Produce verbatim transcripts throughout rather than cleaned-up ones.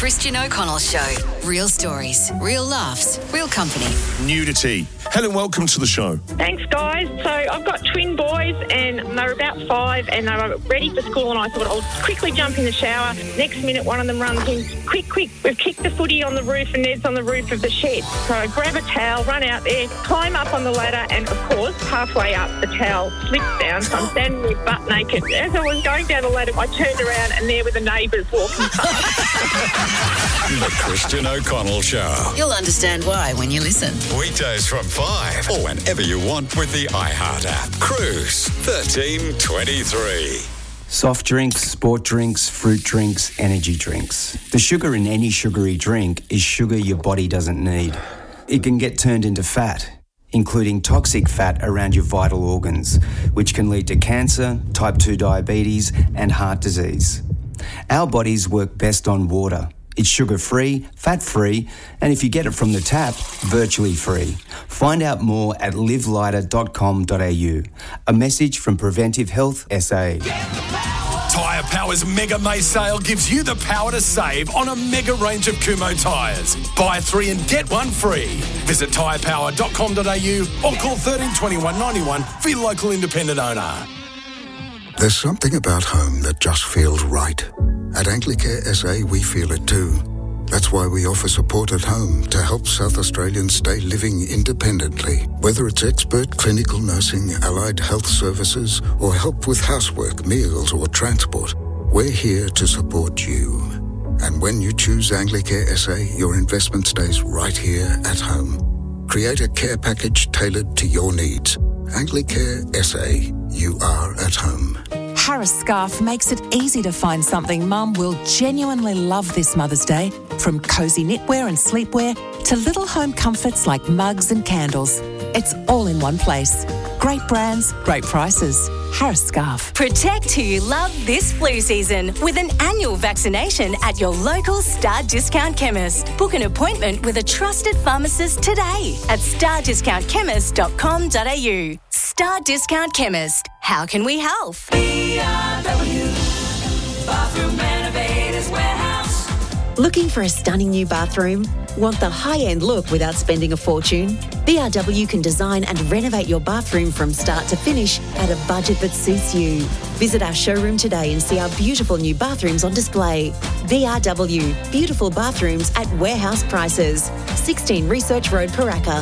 Christian O'Connell Show. Real stories, real laughs, real company. Nudity. Helen, welcome to the show. Thanks, guys. So I've got twin boys and they're about five and they were ready for school and I thought I'll quickly jump in the shower. Next minute, one of them runs in, quick, quick, we've kicked the footy on the roof and Ned's on the roof of the shed. So I grab a towel, run out there, climb up on the ladder and, of course, halfway up, the towel slips down. So I'm standing there butt naked. As I was going down the ladder, I turned around and there were the neighbours walking past. The Christian O'Connell Show. You'll understand why when you listen. Weekdays from five or whenever you want with the iHeart app. Cruise thirteen twenty-three. Soft drinks, sport drinks, fruit drinks, energy drinks. The sugar in any sugary drink is sugar your body doesn't need. It can get turned into fat, including toxic fat around your vital organs, which can lead to cancer, type two diabetes, and heart disease. Our bodies work best on water. It's sugar-free, fat-free, and if you get it from the tap, virtually free. Find out more at live lighter dot com dot a u. A message from Preventive Health S A. Tyre Power's Mega May sale gives you the power to save on a mega range of Kumho tyres. Buy three and get one free. Visit tyre power dot com dot a u or call thirteen twenty-one ninety-one for your local independent owner. There's something about home that just feels right. At Anglicare S A, we feel it too. That's why we offer support at home to help South Australians stay living independently. Whether it's expert clinical nursing, allied health services, or help with housework, meals, or transport, we're here to support you. And when you choose Anglicare S A, your investment stays right here at home. Create a care package tailored to your needs. Anglicare S A, you are at home. Harris Scarf makes it easy to find something Mum will genuinely love this Mother's Day. From cosy knitwear and sleepwear to little home comforts like mugs and candles. It's all in one place. Great brands, great prices. Harris Scarf. Protect who you love this flu season with an annual vaccination at your local Star Discount Chemist. Book an appointment with a trusted pharmacist today at star discount chemist dot com dot a u. Star Discount Chemist. How can we help? B R W Bathroom Renovators Warehouse. Looking for a stunning new bathroom? Want the high-end look without spending a fortune? B R W can design and renovate your bathroom from start to finish at a budget that suits you. Visit our showroom today and see our beautiful new bathrooms on display. B R W, beautiful bathrooms at warehouse prices. sixteen Research Road, Paraka.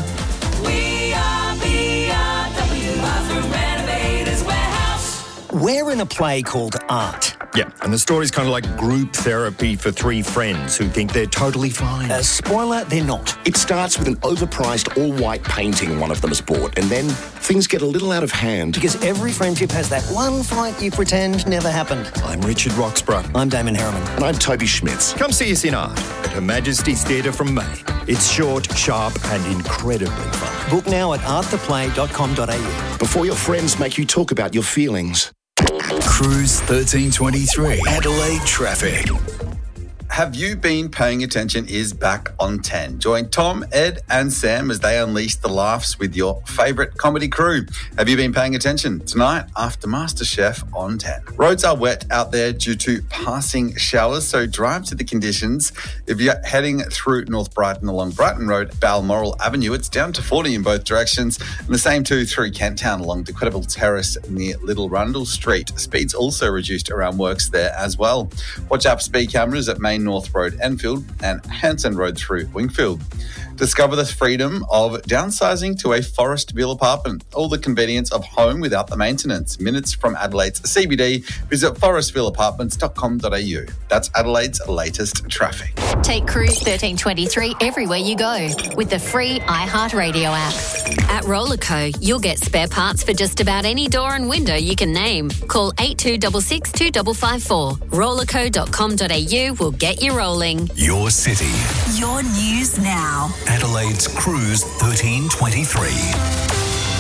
We are B R W Bathroom Renovators Warehouse. We're in a play called Art. Yeah, and the story's kind of like group therapy for three friends who think they're totally fine. Uh, spoiler, they're not. It starts with an overpriced all-white painting one of them has bought, and then things get a little out of hand. Because every friendship has that one fight you pretend never happened. I'm Richard Roxburgh. I'm Damon Harriman. And I'm Toby Schmitz. Come see us in Art at Her Majesty's Theatre from May. It's short, sharp, and incredibly fun. Book now at art the play dot com dot a u. Before your friends make you talk about your feelings. Cruise thirteen twenty-three. Adelaide traffic. Have You Been Paying Attention is back on ten. Join Tom, Ed and Sam as they unleash the laughs with your favourite comedy crew. Have you been paying attention? Tonight after MasterChef on ten. Roads are wet out there due to passing showers, so drive to the conditions. If you're heading through North Brighton along Brighton Road, Balmoral Avenue, it's down to forty in both directions. And the same too through Kent Town along Decredible Terrace near Little Rundle Street. Speeds also reduced around works there as well. Watch out for speed cameras at Main North Road, Enfield, and Hanson Road through Wingfield. Discover the freedom of downsizing to a Forestville apartment. All the convenience of home without the maintenance. Minutes from Adelaide's C B D. Visit forestville apartments dot com dot a u. That's Adelaide's latest traffic. Take Cruise thirteen twenty-three everywhere you go with the free iHeartRadio app. At Rollerco, you'll get spare parts for just about any door and window you can name. Call eight two six six, two five five four. rollerco dot com dot a u will get you rolling. Your city. Your news now. Adelaide's Cruise thirteen twenty-three.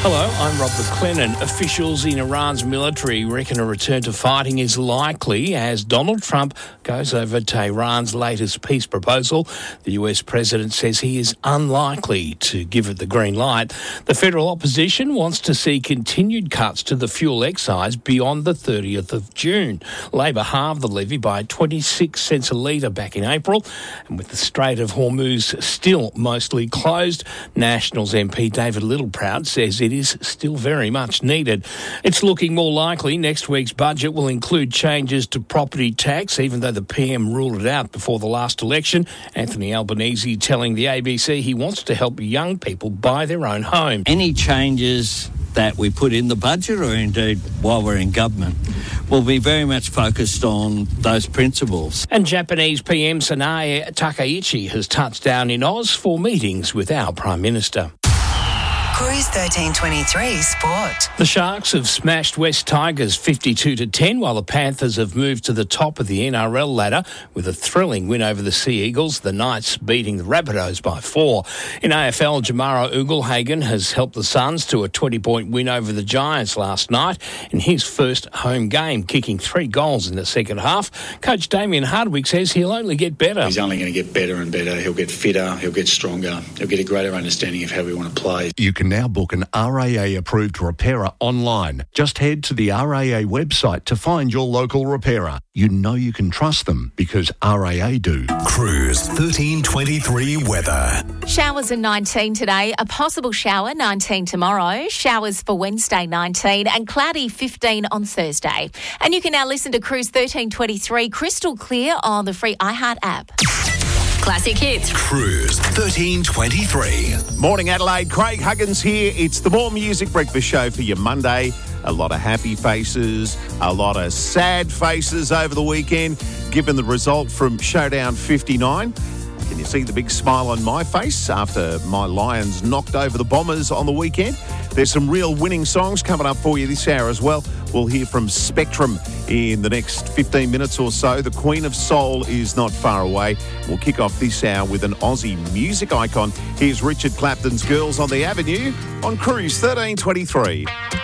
Hello, I'm Rob McLennan. Officials in Iran's military reckon a return to fighting is likely as Donald Trump goes over Tehran's latest peace proposal. The U S president says he is unlikely to give it the green light. The federal opposition wants to see continued cuts to the fuel excise beyond the thirtieth of June. Labor halved the levy by twenty-six cents a litre back in April, and with the Strait of Hormuz still mostly closed, Nationals M P David Littleproud says it is still very much needed. It's looking more likely next week's budget will include changes to property tax, even though the P M ruled it out before the last election. Anthony Albanese telling the A B C he wants to help young people buy their own home. Any changes that we put in the budget, or indeed while we're in government, will be very much focused on those principles. And Japanese P M Sanae Takaichi has touched down in Oz for meetings with our Prime Minister. Cruise thirteen twenty-three Sport. The Sharks have smashed West Tigers fifty-two to ten, while the Panthers have moved to the top of the N R L ladder with a thrilling win over the Sea Eagles, the Knights beating the Rabbitohs by four. In A F L, Jamaro Ugelhagen has helped the Suns to a twenty-point win over the Giants last night in his first home game, kicking three goals in the second half. Coach Damien Hardwick says he'll only get better. He's only going to get better and better. He'll get fitter, he'll get stronger, he'll get a greater understanding of how we want to play. You can now book an R A A-approved repairer online. Just head to the R A A website to find your local repairer. You know you can trust them because R A A do. Cruise thirteen twenty-three weather. Showers are nineteen today, a possible shower nineteen tomorrow, showers for Wednesday nineteen and cloudy fifteen on Thursday. And you can now listen to Cruise thirteen twenty-three crystal clear on the free iHeart app. Classic hits. Cruise thirteen twenty-three. Morning, Adelaide. Craig Huggins here. It's the More Music Breakfast Show for your Monday. A lot of happy faces, a lot of sad faces over the weekend, given the result from Showdown fifty-nine. Can you see the big smile on my face after my Lions knocked over the Bombers on the weekend? There's some real winning songs coming up for you this hour as well. We'll hear from Spectrum in the next fifteen minutes or so. The Queen of Soul is not far away. We'll kick off this hour with an Aussie music icon. Here's Richard Clapton's Girls on the Avenue on Cruise thirteen twenty-three.